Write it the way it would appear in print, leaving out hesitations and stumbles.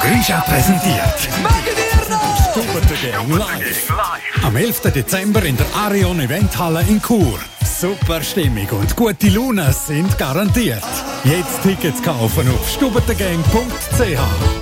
Rüscha präsentiert Stubbertgang live. Am 11. Dezember in der Arion Eventhalle in Chur. Super Stimmung und gute Laune sind garantiert. Jetzt Tickets kaufen auf stubbertgang.ch.